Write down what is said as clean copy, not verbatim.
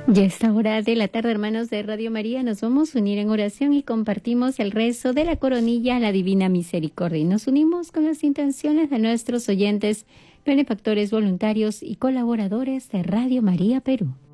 Ya a esta hora de la tarde, hermanos de Radio María, nos vamos a unir en oración y compartimos el rezo de la coronilla a la Divina Misericordia. Y nos unimos con las intenciones de nuestros oyentes, benefactores voluntarios y colaboradores de Radio María Perú.